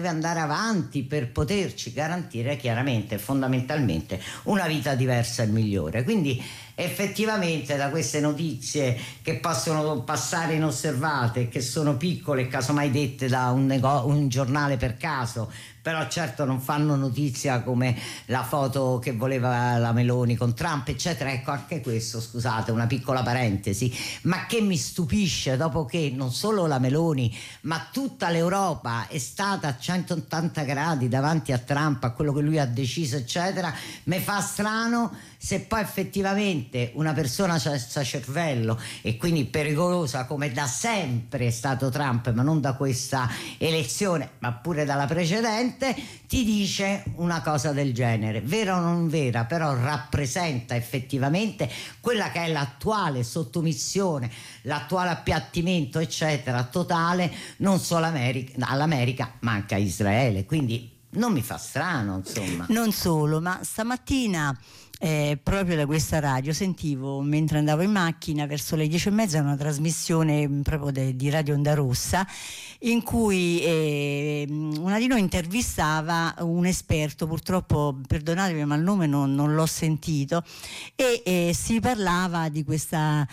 andare avanti per poterci garantire chiaramente, fondamentalmente, una vita diversa e migliore. Quindi effettivamente da queste notizie che possono passare inosservate, che sono piccole, casomai dette da un giornale per caso, però certo non fanno notizia come la foto che voleva la Meloni con Trump, eccetera. Ecco, anche questo, scusate, una piccola parentesi, ma che mi stupisce, dopo che non solo la Meloni ma tutta l'Europa è stata a 180 gradi davanti a Trump, a quello che lui ha deciso, eccetera, mi fa strano se poi effettivamente una persona senza cervello e quindi pericolosa, come da sempre è stato Trump, ma non da questa elezione ma pure dalla precedente, ti dice una cosa del genere, vera o non vera, però rappresenta effettivamente quella che è l'attuale sottomissione, l'attuale appiattimento, eccetera, totale, non solo all'America ma anche a Israele. Quindi non mi fa strano, insomma. Non solo, ma stamattina proprio da questa radio sentivo, mentre andavo in macchina verso le 10:30, una trasmissione proprio di Radio Onda Rossa, in cui una di noi intervistava un esperto, purtroppo perdonatemi ma il nome non l'ho sentito, e si parlava di questa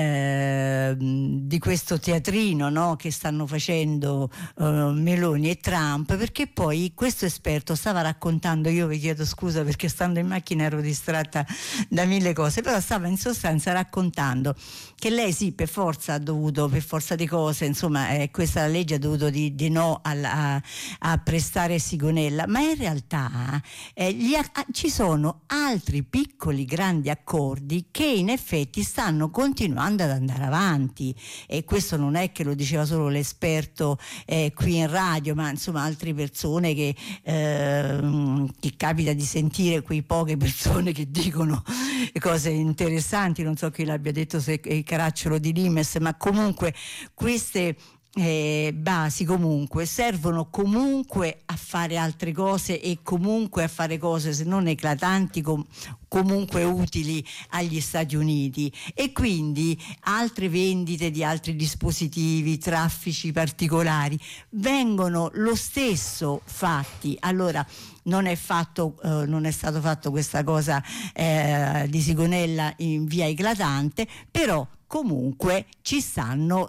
di questo teatrino, no, che stanno facendo Meloni e Trump, perché poi questo esperto stava raccontando, io vi chiedo scusa perché stando in macchina ero distratta da mille cose, però stava in sostanza raccontando che lei sì, per forza di cose, insomma, questa legge ha dovuto di no a prestare Sigonella, ma in realtà ci sono altri piccoli grandi accordi che in effetti stanno continuando ad andare avanti, e questo non è che lo diceva solo l'esperto qui in radio, ma insomma altre persone che capita di sentire, quei poche persone che dicono cose interessanti, non so chi l'abbia detto, se è Caracciolo di Limes, ma comunque queste basi comunque servono comunque a fare altre cose, e comunque a fare cose se non eclatanti comunque utili agli Stati Uniti, e quindi altre vendite di altri dispositivi, traffici particolari vengono lo stesso fatti. Allora non è stato fatto questa cosa di Sigonella in via eclatante, però comunque ci stanno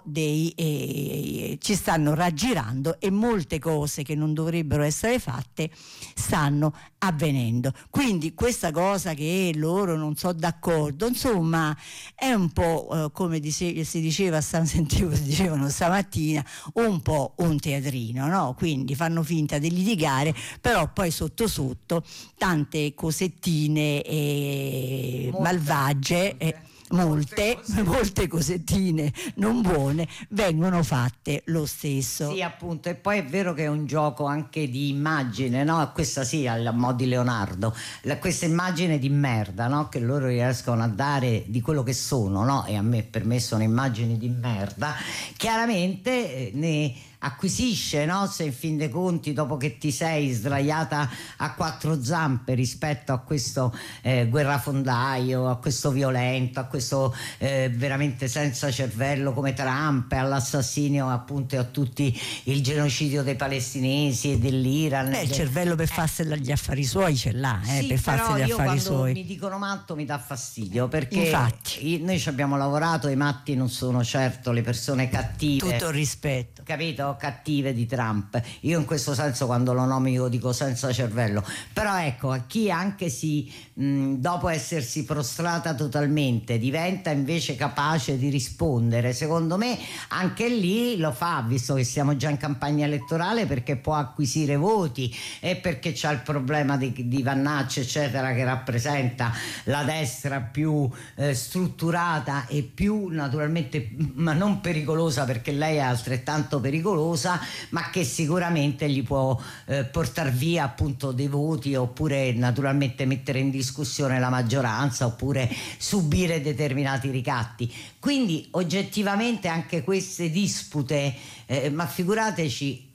raggirando, e molte cose che non dovrebbero essere fatte stanno avvenendo. Quindi questa cosa che loro non sono d'accordo, insomma, è un po' come si dicevano stamattina, un po' un teatrino, no? Quindi fanno finta di litigare, però poi sotto sotto tante cosettine malvagie, molte cosettine non buone vengono fatte lo stesso. Sì, appunto, e poi è vero che è un gioco anche di immagine, no? Questa sì, al mo' di Leonardo, questa immagine di merda, no? Che loro riescono a dare di quello che sono, no? E per me sono immagini di merda, chiaramente ne acquisisce, no? Se in fin dei conti, dopo che ti sei sdraiata a quattro zampe rispetto a questo guerrafondaio, a questo violento, a questo veramente senza cervello come Trump, all'assassinio appunto e a tutti il genocidio dei palestinesi e dell'Iran. Il cervello per farsi gli affari suoi ce l'ha, sì, per farsi gli affari suoi. Quando mi dicono matto mi dà fastidio, perché infatti noi ci abbiamo lavorato, i matti non sono certo le persone cattive, tutto il rispetto, capito? Cattive di Trump. Io in questo senso quando lo nomino dico senza cervello, però ecco, a chi anche dopo essersi prostrata totalmente diventa invece capace di rispondere, secondo me anche lì lo fa, visto che siamo già in campagna elettorale, perché può acquisire voti e perché c'ha il problema di Vannacci eccetera, che rappresenta la destra più strutturata e più naturalmente, ma non pericolosa, perché lei è altrettanto pericolosa, ma che sicuramente gli può portare via appunto dei voti, oppure naturalmente mettere in discussione la maggioranza, oppure subire determinati ricatti. Quindi oggettivamente anche queste dispute, ma figurateci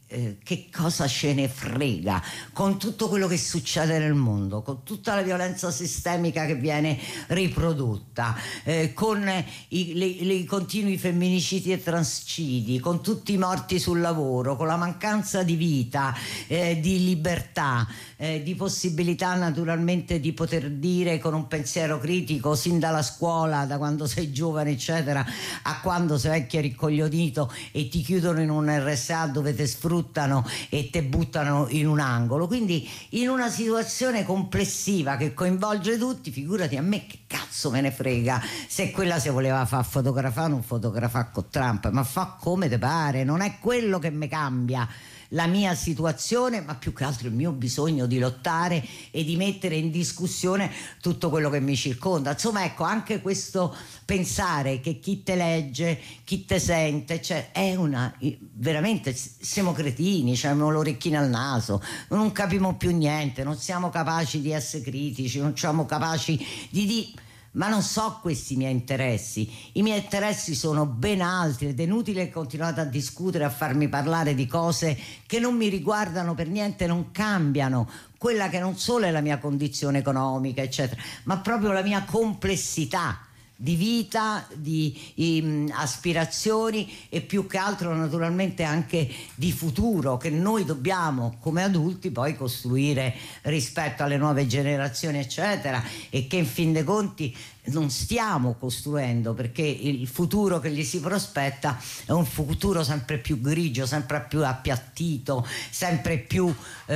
che cosa ce ne frega, con tutto quello che succede nel mondo, con tutta la violenza sistemica che viene riprodotta, con i continui femminicidi e transcidi, con tutti i morti sul lavoro, con la mancanza di vita, di libertà, di possibilità naturalmente di poter dire con un pensiero critico sin dalla scuola, da quando sei giovane eccetera, a quando sei vecchio e ricoglionito e ti chiudono in un RSA dove te sfruttano e te buttano in un angolo. Quindi in una situazione complessiva che coinvolge tutti, figurati a me che cazzo me ne frega se quella si voleva far fotografare, non fotografare con Trump, ma fa come te pare, non è quello che mi cambia la mia situazione, ma più che altro il mio bisogno di lottare e di mettere in discussione tutto quello che mi circonda. Insomma, ecco, anche questo pensare che chi te legge, chi te sente, cioè è una, veramente siamo cretini, abbiamo l'orecchino al naso, non capiamo più niente, non siamo capaci di essere critici, non siamo capaci di ma non so questi miei interessi, i miei interessi sono ben altri ed è inutile che continuate a discutere, a farmi parlare di cose che non mi riguardano per niente, non cambiano quella che non solo è la mia condizione economica eccetera, ma proprio la mia complessità di vita, di aspirazioni e più che altro naturalmente anche di futuro che noi dobbiamo come adulti poi costruire rispetto alle nuove generazioni eccetera, e che in fin dei conti non stiamo costruendo, perché il futuro che gli si prospetta è un futuro sempre più grigio, sempre più appiattito, sempre più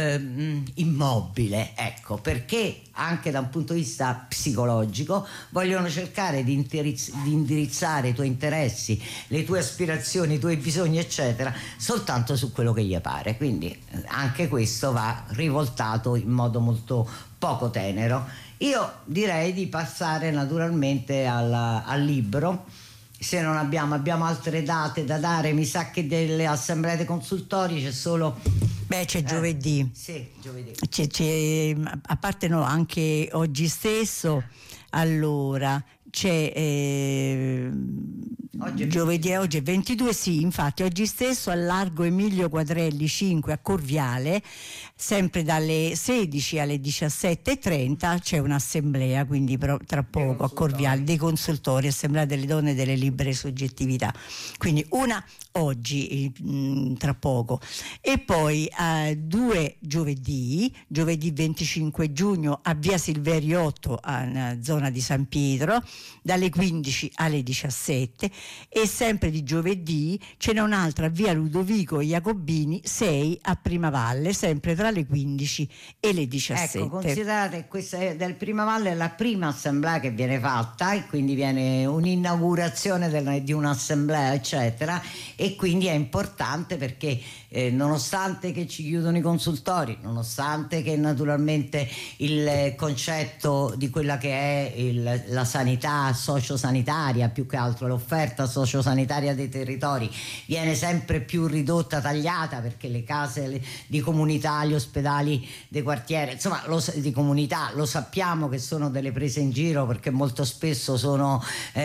immobile, ecco, perché anche da un punto di vista psicologico vogliono cercare di indirizzare i tuoi interessi, le tue aspirazioni, i tuoi bisogni eccetera soltanto su quello che gli pare, quindi anche questo va rivoltato in modo molto poco tenero. Io direi di passare naturalmente al libro, se non abbiamo altre date da dare, mi sa che delle assemblee dei consultori c'è solo... Beh, c'è giovedì. Sì, giovedì. C'è, a parte no, anche oggi stesso, allora... c'è giovedì, oggi è 22, sì, infatti oggi stesso al largo Emilio Quadrelli 5 a Corviale, sempre dalle 16 alle 17:30 c'è un'assemblea, quindi tra poco a Corviale, dei consultori, assemblea delle donne delle libere soggettività, quindi una oggi tra poco, e poi 2 giovedì 25 giugno a via Silverio 8 a zona di San Pietro dalle 15 alle 17, e sempre di giovedì ce n'è un'altra via Ludovico Jacobini 6 a Primavalle, sempre tra le 15 e le 17. Ecco, considerate questa del Primavalle è la prima assemblea che viene fatta e quindi viene un'inaugurazione di un'assemblea eccetera, e quindi è importante perché nonostante che ci chiudono i consultori, nonostante che naturalmente il concetto di quella che è la sanità sociosanitaria, più che altro l'offerta sociosanitaria dei territori viene sempre più ridotta, tagliata, perché le case di comunità, gli ospedali dei quartieri, insomma di comunità, lo sappiamo che sono delle prese in giro, perché molto spesso sono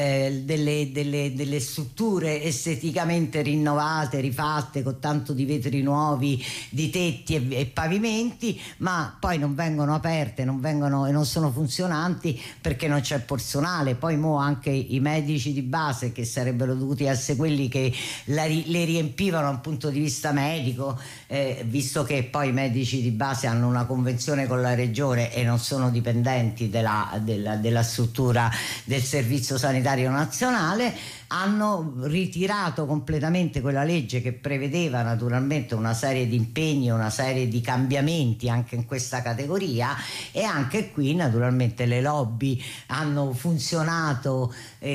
delle strutture esteticamente rinnovate, rifatte con tanto di vetri nuovi, di tetti e pavimenti, ma poi non vengono aperte, non vengono e non sono funzionanti perché non c'è personale. Poi mo anche i medici di base, che sarebbero dovuti essere quelli che le riempivano dal punto di vista medico, visto che poi i medici di base hanno una convenzione con la regione e non sono dipendenti della struttura del Servizio Sanitario Nazionale, hanno ritirato completamente quella legge che prevedeva naturalmente una serie di impegni, una serie di cambiamenti anche in questa categoria, e anche qui naturalmente le lobby hanno funzionato,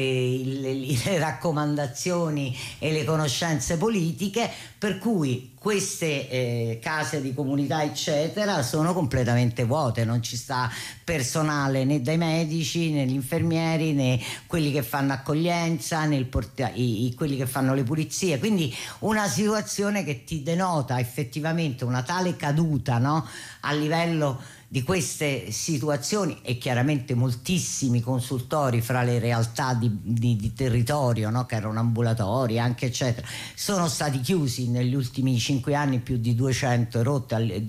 le raccomandazioni e le conoscenze politiche, per cui queste case di comunità eccetera sono completamente vuote, non ci sta personale né dai medici né gli infermieri né quelli che fanno accoglienza né quelli che fanno le pulizie, quindi una situazione che ti denota effettivamente una tale caduta, no? A livello di queste situazioni, e chiaramente moltissimi consultori fra le realtà di territorio, no? Che erano ambulatori anche eccetera, sono stati chiusi negli ultimi 5 anni, più di 200 rotte,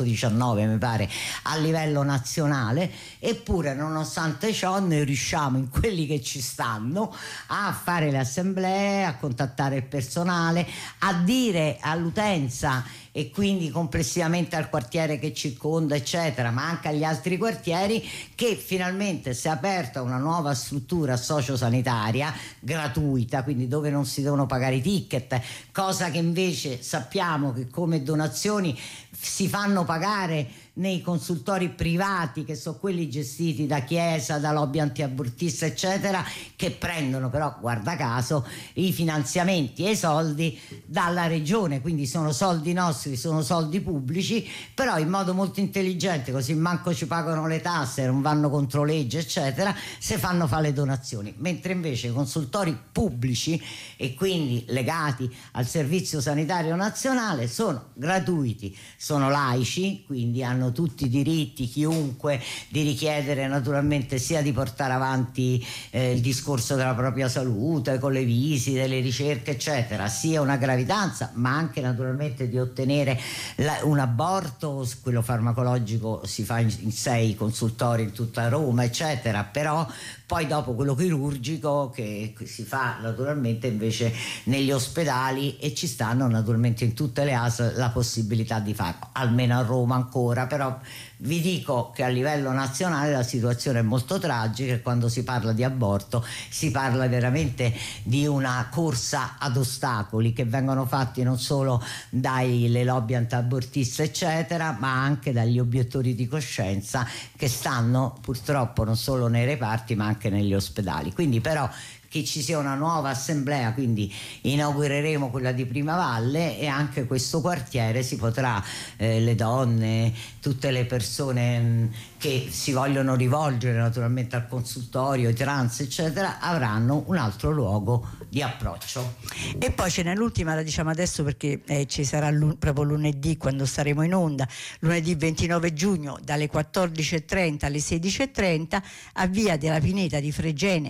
219 mi pare a livello nazionale. Eppure nonostante ciò noi riusciamo, in quelli che ci stanno, a fare le assemblee, a contattare il personale, a dire all'utenza e quindi complessivamente al quartiere che circonda eccetera, ma anche agli altri quartieri, che finalmente si è aperta una nuova struttura sociosanitaria gratuita, quindi dove non si devono pagare i ticket, cosa che invece sappiamo che come donazioni si fanno pagare nei consultori privati, che sono quelli gestiti da Chiesa, da lobby antiabortista eccetera, che prendono però, guarda caso, i finanziamenti e i soldi dalla regione, quindi sono soldi nostri, sono soldi pubblici, però in modo molto intelligente, così manco ci pagano le tasse, non vanno contro legge eccetera, se fanno fare le donazioni, mentre invece i consultori pubblici e quindi legati al Servizio Sanitario Nazionale sono gratuiti, sono laici, quindi hanno tutti i diritti, chiunque, di richiedere naturalmente sia di portare avanti il discorso della propria salute con le visite, le ricerche eccetera, sia una gravidanza, ma anche naturalmente di ottenere un aborto. Quello farmacologico si fa in 6 consultori in tutta Roma eccetera, però poi dopo quello chirurgico che si fa naturalmente invece negli ospedali, e ci stanno naturalmente in tutte le ASL la possibilità di farlo, almeno a Roma ancora. Però vi dico che a livello nazionale la situazione è molto tragica, e quando si parla di aborto si parla veramente di una corsa ad ostacoli che vengono fatti non solo dalle lobby antiabortiste eccetera, ma anche dagli obiettori di coscienza che stanno purtroppo non solo nei reparti ma anche negli ospedali. Quindi però che ci sia una nuova assemblea, quindi inaugureremo quella di Primavalle, e anche questo quartiere si potrà, le donne, tutte le persone che si vogliono rivolgere naturalmente al consultorio, i trans eccetera, avranno un altro luogo di approccio. E poi ce n'è l'ultima, la diciamo adesso perché ci sarà proprio lunedì, quando staremo in onda, lunedì 29 giugno dalle 14:30 alle 16:30 a Via della Pineta di Fregene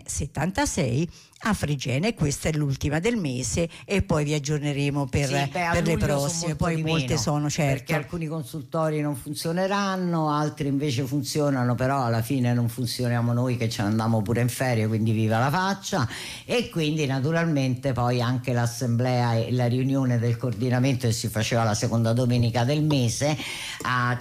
76 a Fregene. Questa è l'ultima del mese e poi vi aggiorneremo per le prossime. Poi molte sono, certo, perché alcuni consultori non funzioneranno, altri invece funzionano, però alla fine non funzioniamo noi che ce ne andiamo pure in ferie, quindi viva la faccia. E quindi naturalmente poi anche l'assemblea e la riunione del coordinamento che si faceva la seconda domenica del mese a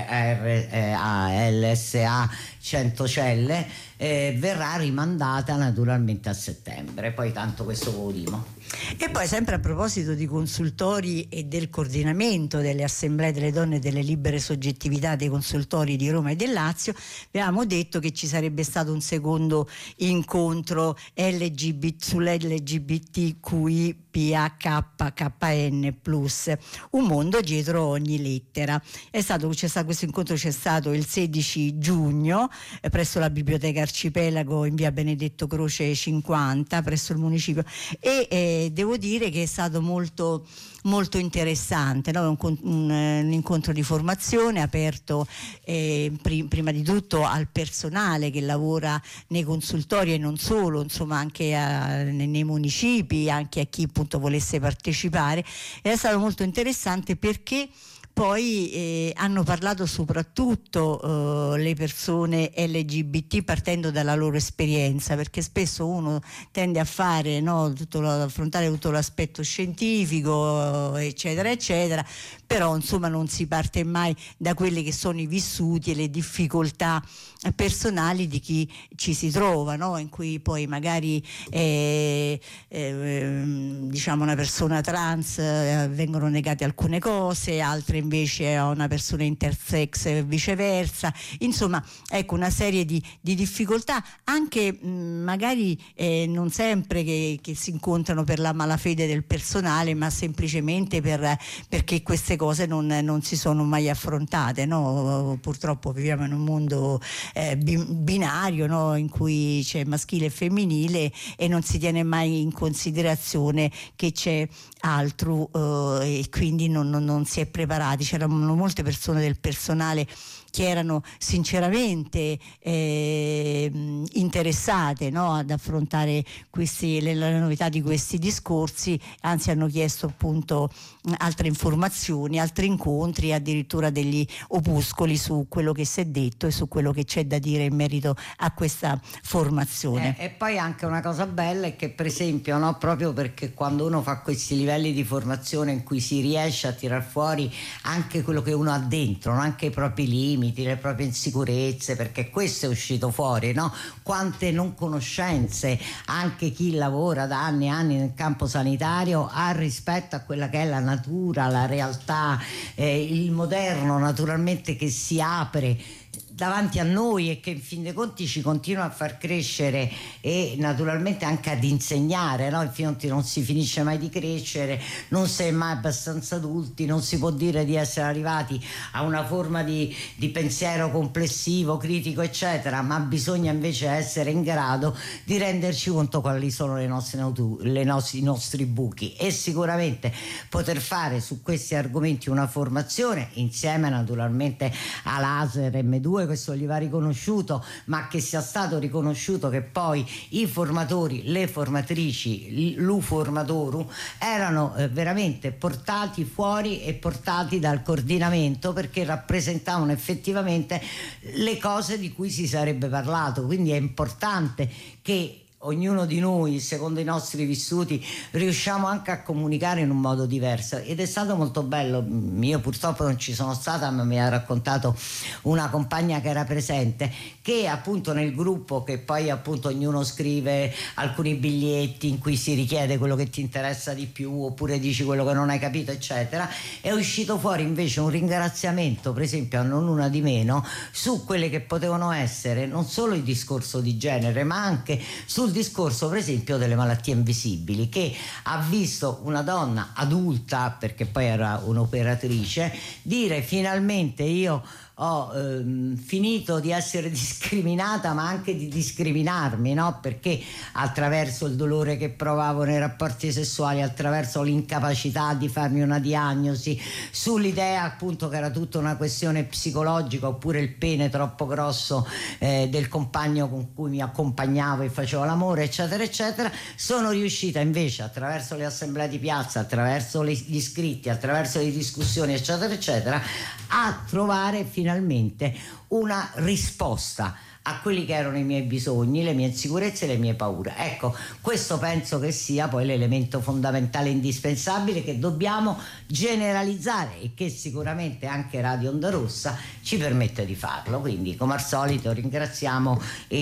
LSA Centocelle verrà rimandata naturalmente a settembre, poi tanto questo lo udimo. E poi sempre a proposito di consultori e del coordinamento delle assemblee delle donne e delle libere soggettività dei consultori di Roma e del Lazio, avevamo detto che ci sarebbe stato un secondo incontro sull'LGBTQIA+KN+, un mondo dietro ogni lettera. Questo incontro c'è stato il 16 giugno presso la Biblioteca Arcipelago in via Benedetto Croce 50 presso il municipio, e devo dire che è stato molto molto interessante, no? un incontro di formazione aperto prima di tutto al personale che lavora nei consultori e non solo, insomma anche nei municipi, anche a chi appunto volesse partecipare. È stato molto interessante perché poi hanno parlato soprattutto le persone LGBT partendo dalla loro esperienza, perché spesso uno tende a fare, no, affrontare tutto l'aspetto scientifico eccetera eccetera, però insomma non si parte mai da quelli che sono i vissuti e le difficoltà personali di chi ci si trova, no? In cui poi magari diciamo una persona trans vengono negate alcune cose, altre invece a una persona intersex e viceversa, insomma ecco una serie di difficoltà anche magari non sempre che si incontrano per la malafede del personale, ma semplicemente perché queste cose non si sono mai affrontate, no? Purtroppo viviamo in un mondo binario, no? In cui c'è maschile e femminile e non si tiene mai in considerazione che c'è altro e quindi non si è preparati interessati, c'erano molte persone del personale che erano sinceramente interessate, no, ad affrontare le novità di questi discorsi, anzi hanno chiesto appunto altre informazioni, altri incontri, addirittura degli opuscoli su quello che si è detto e su quello che c'è da dire in merito a questa formazione. E poi anche una cosa bella è che, per esempio, no, proprio perché quando uno fa questi livelli di formazione in cui si riesce a tirar fuori anche quello che uno ha dentro, no? Anche i propri limiti, le proprie insicurezze, perché questo è uscito fuori, no? Quante non conoscenze anche chi lavora da anni e anni nel campo sanitario ha rispetto a quella che è la natura, la realtà, il moderno naturalmente che si apre davanti a noi e che in fin dei conti ci continua a far crescere e naturalmente anche ad insegnare, no? In fin dei conti non si finisce mai di crescere, non si è mai abbastanza adulti, non si può dire di essere arrivati a una forma di pensiero complessivo, critico eccetera, ma bisogna invece essere in grado di renderci conto quali sono i nostri buchi, e sicuramente poter fare su questi argomenti una formazione insieme naturalmente all'ASER M2, questo gli va riconosciuto, ma che sia stato riconosciuto che poi i formatori, le formatrici, l'U-Formatoru erano veramente portati fuori e portati dal coordinamento, perché rappresentavano effettivamente le cose di cui si sarebbe parlato. Quindi è importante che ognuno di noi, secondo i nostri vissuti, riusciamo anche a comunicare in un modo diverso, ed è stato molto bello. Io purtroppo non ci sono stata, ma mi ha raccontato una compagna che era presente, che appunto nel gruppo, che poi appunto ognuno scrive alcuni biglietti in cui si richiede quello che ti interessa di più, oppure dici quello che non hai capito eccetera, è uscito fuori invece un ringraziamento, per esempio a Non Una di Meno, su quelle che potevano essere non solo il discorso di genere, ma anche sul discorso per esempio delle malattie invisibili, che ha visto una donna adulta, perché poi era un'operatrice, dire: finalmente io ho finito di essere discriminata, ma anche di discriminarmi, no? Perché attraverso il dolore che provavo nei rapporti sessuali, attraverso l'incapacità di farmi una diagnosi, sull'idea appunto che era tutta una questione psicologica, oppure il pene troppo grosso del compagno con cui mi accompagnavo e facevo l'amore eccetera eccetera, sono riuscita invece attraverso le assemblee di piazza, attraverso gli iscritti, attraverso le discussioni eccetera eccetera, a trovare finalmente una risposta a quelli che erano i miei bisogni, le mie insicurezze e le mie paure. Ecco, questo penso che sia poi l'elemento fondamentale e indispensabile che dobbiamo generalizzare, e che sicuramente anche Radio Onda Rossa ci permette di farlo. Quindi, come al solito, ringraziamo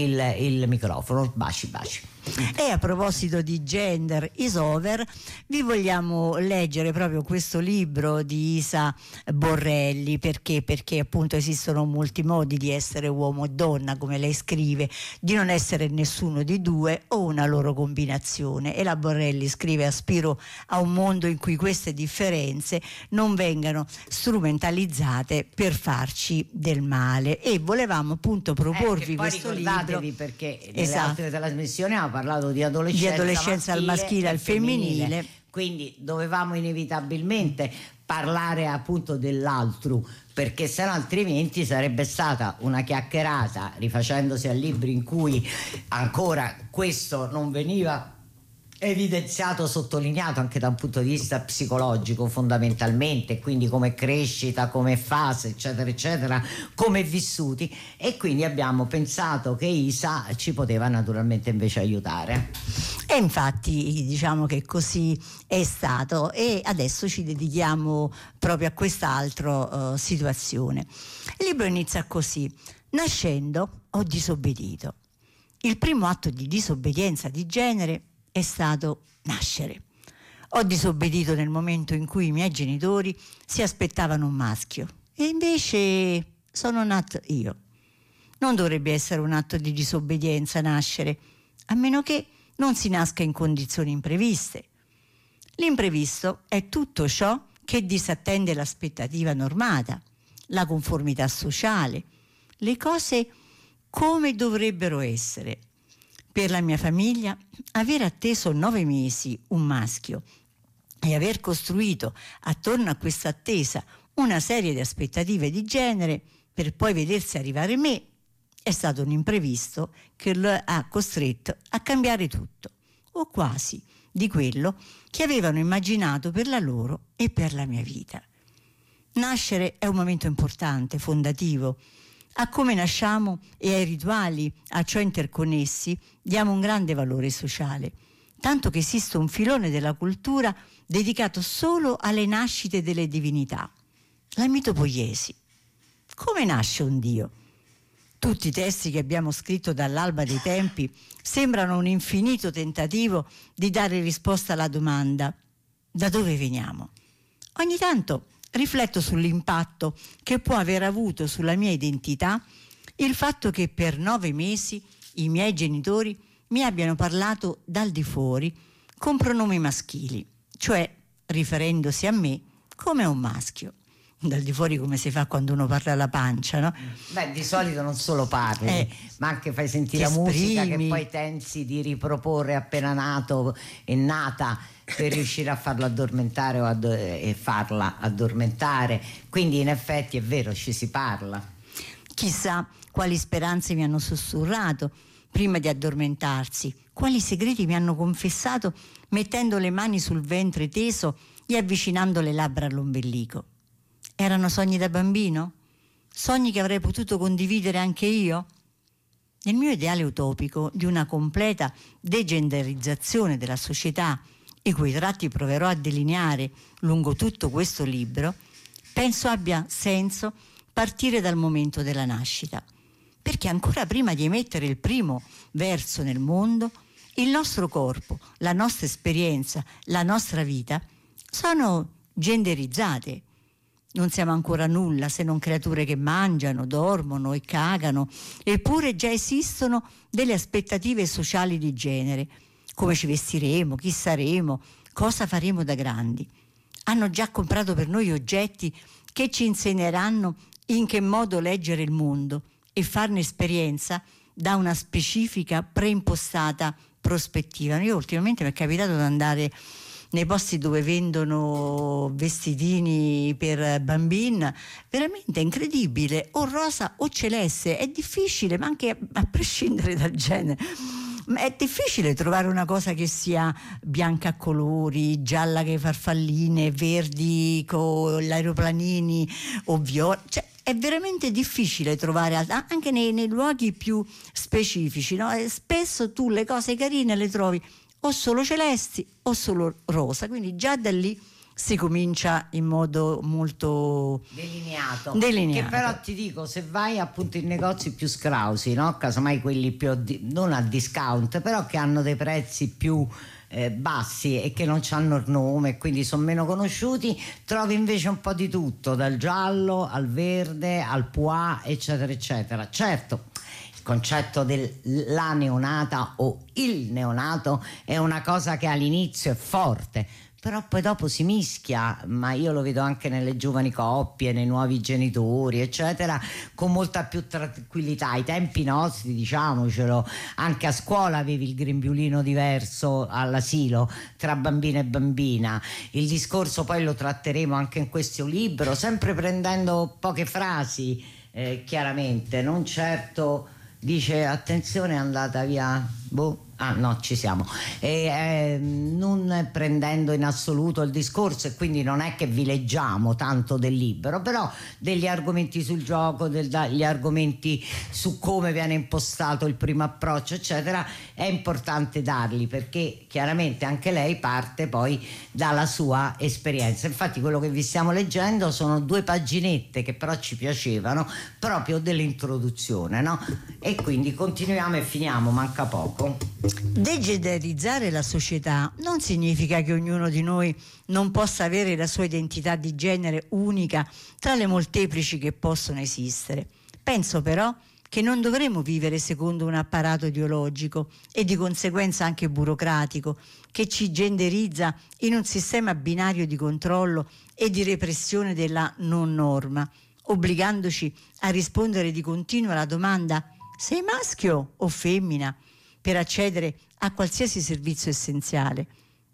il microfono. Baci baci. E a proposito di Gender is Over, vi vogliamo leggere proprio questo libro di Isa Borrelli. Perché appunto esistono molti modi di essere uomo e donna, come lei scrive, di non essere nessuno di due o una loro combinazione. E la Borrelli scrive: aspiro a un mondo in cui queste differenze non vengano strumentalizzate per farci del male. E volevamo appunto proporvi questo libro, perché nelle altre trasmissioni abbiamo parlato di adolescenza al maschile e al femminile, quindi dovevamo inevitabilmente parlare appunto dell'altro, perché sennò altrimenti sarebbe stata una chiacchierata rifacendosi a libri in cui ancora questo non veniva evidenziato, sottolineato anche da un punto di vista psicologico fondamentalmente, quindi come crescita, come fase eccetera eccetera, come vissuti, e quindi abbiamo pensato che Isa ci poteva naturalmente invece aiutare. E infatti diciamo che così è stato, e adesso ci dedichiamo proprio a quest'altra situazione. Il libro inizia così: nascendo ho disobbedito. Il primo atto di disobbedienza di genere è stato nascere. Ho disobbedito nel momento in cui i miei genitori si aspettavano un maschio, e invece sono nato io. Non dovrebbe essere un atto di disobbedienza nascere, a meno che non si nasca in condizioni impreviste. L'imprevisto è tutto ciò che disattende l'aspettativa normata, la conformità sociale, le cose come dovrebbero essere. Per la mia famiglia, aver atteso 9 mesi un maschio e aver costruito attorno a questa attesa una serie di aspettative di genere per poi vedersi arrivare me. È stato un imprevisto che lo ha costretto a cambiare tutto, o quasi, di quello che avevano immaginato per la loro e per la mia vita. Nascere è un momento importante, fondativo. A come nasciamo e ai rituali a ciò interconnessi diamo un grande valore sociale, tanto che esiste un filone della cultura dedicato solo alle nascite delle divinità, la mitopoiesi. Come nasce un dio? Tutti i testi che abbiamo scritto dall'alba dei tempi sembrano un infinito tentativo di dare risposta alla domanda: da dove veniamo? Ogni tanto rifletto sull'impatto che può aver avuto sulla mia identità il fatto che per 9 mesi i miei genitori mi abbiano parlato dal di fuori con pronomi maschili, cioè riferendosi a me come a un maschio. Dal di fuori come si fa quando uno parla alla pancia, no? Beh, di solito non solo parli, ma anche fai sentire la musica che poi pensi di riproporre appena nato e nata per riuscire a farlo addormentare e farla addormentare. Quindi in effetti è vero, ci si parla. Chissà quali speranze mi hanno sussurrato prima di addormentarsi, quali segreti mi hanno confessato mettendo le mani sul ventre teso e avvicinando le labbra all'ombelico. Erano sogni da bambino? Sogni che avrei potuto condividere anche io? Nel mio ideale utopico di una completa degenderizzazione della società, i cui tratti proverò a delineare lungo tutto questo libro, penso abbia senso partire dal momento della nascita, perché ancora prima di emettere il primo verso nel mondo, il nostro corpo, la nostra esperienza, la nostra vita sono genderizzate. Non siamo ancora nulla se non creature che mangiano, dormono e cagano, eppure già esistono delle aspettative sociali di genere. Come ci vestiremo, chi saremo, cosa faremo da grandi. Hanno già comprato per noi oggetti che ci insegneranno in che modo leggere il mondo e farne esperienza da una specifica preimpostata prospettiva. Io ultimamente mi è capitato di andare nei posti dove vendono vestitini per bambini, veramente incredibile, o rosa o celeste. È difficile, ma anche a prescindere dal genere, ma è difficile trovare una cosa che sia bianca a colori, gialla che farfalline, verdi con gli aeroplanini o viola, cioè è veramente difficile trovare anche nei luoghi più specifici, no? Spesso tu le cose carine le trovi o solo celesti o solo rosa, quindi già da lì si comincia in modo molto delineato. Che però ti dico, se vai appunto in negozi più scrausi, no? Casomai quelli più non a discount, però che hanno dei prezzi più bassi e che non hanno il nome, quindi sono meno conosciuti, trovi invece un po' di tutto, dal giallo al verde al pois, eccetera eccetera. Certo, il concetto della neonata o il neonato è una cosa che all'inizio è forte, però poi dopo si mischia, ma io lo vedo anche nelle giovani coppie, nei nuovi genitori, eccetera, con molta più tranquillità. Ai tempi nostri, diciamocelo, anche a scuola avevi il grembiulino diverso all'asilo tra bambino e bambina. Il discorso poi lo tratteremo anche in questo libro, sempre prendendo poche frasi, chiaramente, non certo dice attenzione è andata via, no, ci siamo, non prendendo in assoluto il discorso, e quindi non è che vi leggiamo tanto del libro, però degli argomenti sul gioco, degli argomenti su come viene impostato il primo approccio, eccetera, è importante darli, perché chiaramente anche lei parte poi dalla sua esperienza. Infatti quello che vi stiamo leggendo sono 2 paginette che però ci piacevano, proprio dell'introduzione, no? E quindi continuiamo e finiamo, manca poco. Degenderizzare la società non significa che ognuno di noi non possa avere la sua identità di genere unica tra le molteplici che possono esistere. Penso però che non dovremo vivere secondo un apparato ideologico e di conseguenza anche burocratico che ci genderizza in un sistema binario di controllo e di repressione della non norma, obbligandoci a rispondere di continuo alla domanda: sei maschio o femmina? Per accedere a qualsiasi servizio essenziale.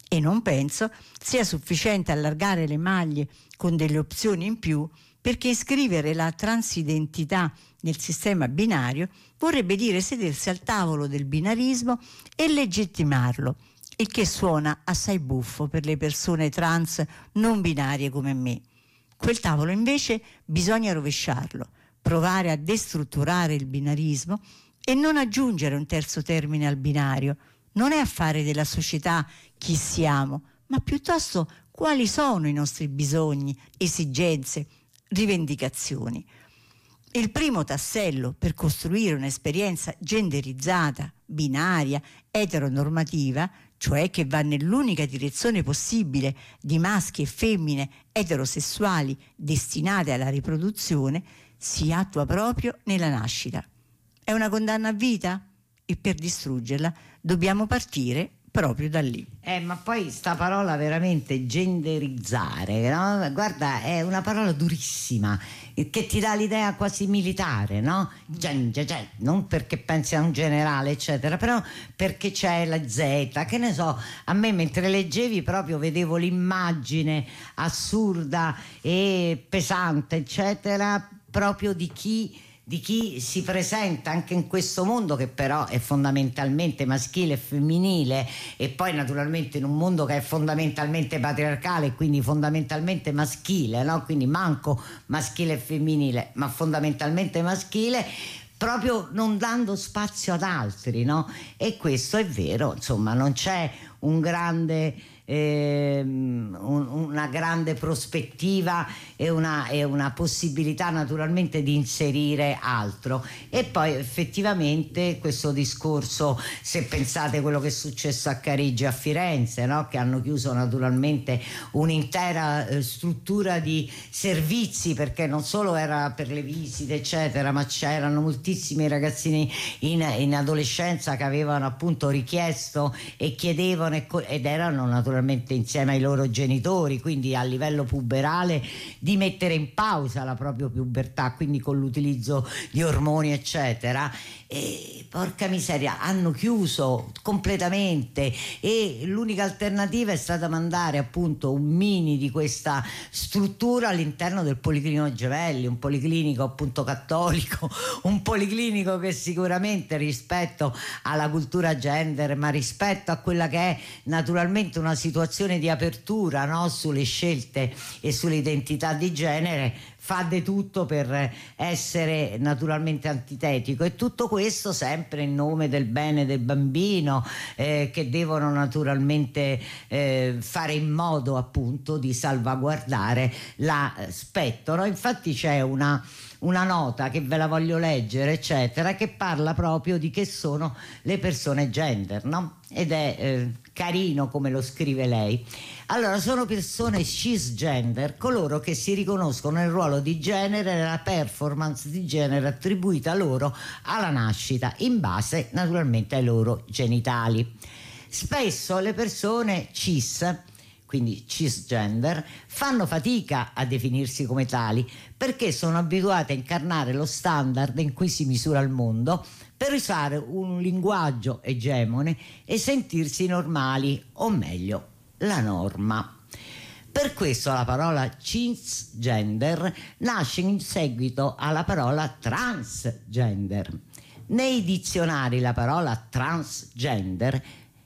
E non penso sia sufficiente allargare le maglie con delle opzioni in più, perché iscrivere la transidentità nel sistema binario vorrebbe dire sedersi al tavolo del binarismo e legittimarlo, il che suona assai buffo per le persone trans non binarie come me. Quel tavolo invece bisogna rovesciarlo, provare a destrutturare il binarismo e non aggiungere un terzo termine al binario. Non è affare della società chi siamo, ma piuttosto quali sono i nostri bisogni, esigenze, rivendicazioni. Il primo tassello per costruire un'esperienza genderizzata, binaria, eteronormativa, cioè che va nell'unica direzione possibile di maschi e femmine eterosessuali destinate alla riproduzione, si attua proprio nella nascita. È una condanna a vita? E per distruggerla dobbiamo partire proprio da lì. Ma poi sta parola veramente genderizzare, no? Guarda, è una parola durissima che ti dà l'idea quasi militare, no? Non perché pensi a un generale eccetera, però perché c'è la Z, che ne so, a me mentre leggevi proprio vedevo l'immagine assurda e pesante eccetera proprio di chi si presenta anche in questo mondo, che però è fondamentalmente maschile e femminile, e poi naturalmente in un mondo che è fondamentalmente patriarcale e quindi fondamentalmente maschile, no? Quindi manco maschile e femminile, ma fondamentalmente maschile, proprio non dando spazio ad altri, no? E questo è vero, insomma, non c'è una grande prospettiva e una possibilità naturalmente di inserire altro. E poi effettivamente questo discorso, se pensate quello che è successo a Carigi e a Firenze, no? Che hanno chiuso naturalmente un'intera struttura di servizi, perché non solo era per le visite eccetera, ma c'erano moltissimi ragazzini in adolescenza che avevano appunto richiesto e chiedevano ed erano naturalmente insieme ai loro genitori, quindi a livello puberale, di mettere in pausa la propria pubertà, quindi con l'utilizzo di ormoni eccetera. E porca miseria, hanno chiuso completamente e l'unica alternativa è stata mandare appunto un mini di questa struttura all'interno del Policlinico Gemelli, un policlinico appunto cattolico, un policlinico che sicuramente rispetto alla cultura gender, ma rispetto a quella che è naturalmente una situazione di apertura, no? Sulle scelte e sulle identità di genere, fa di tutto per essere naturalmente antitetico, e tutto questo sempre in nome del bene del bambino, che devono naturalmente fare in modo appunto di salvaguardare l'aspetto, no? Infatti c'è una nota che ve la voglio leggere eccetera, che parla proprio di che sono le persone gender, no? Ed è carino come lo scrive lei. Allora, sono persone cisgender coloro che si riconoscono nel ruolo di genere e nella performance di genere attribuita loro alla nascita, in base naturalmente ai loro genitali. Spesso le persone cis, quindi cisgender, fanno fatica a definirsi come tali perché sono abituate a incarnare lo standard in cui si misura il mondo, per usare un linguaggio egemone e sentirsi normali, o meglio, la norma. Per questo la parola cisgender nasce in seguito alla parola transgender. Nei dizionari la parola transgender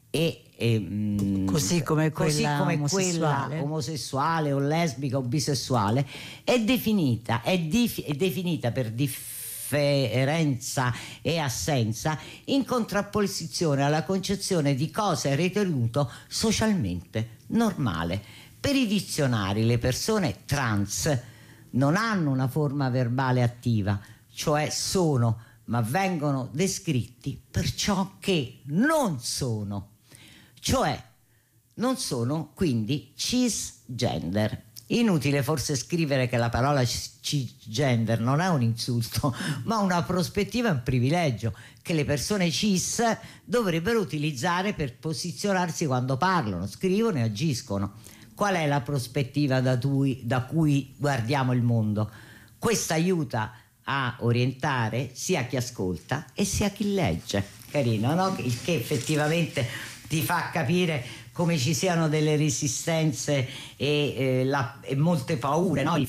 così come quella omosessuale o lesbica o bisessuale è definita per differenza e assenza, in contrapposizione alla concezione di cosa è ritenuto socialmente normale. Per i dizionari le persone trans non hanno una forma verbale attiva, cioè sono, ma vengono descritti per ciò che non sono, cioè non sono quindi cisgender. Inutile forse scrivere che la parola cisgender non è un insulto, ma una prospettiva e un privilegio che le persone cis dovrebbero utilizzare per posizionarsi quando parlano, scrivono e agiscono. Qual è la prospettiva da cui guardiamo il mondo? Questa aiuta a orientare sia chi ascolta e sia chi legge. Carino, no? Il che effettivamente ti fa capire come ci siano delle resistenze e molte paure, no? Il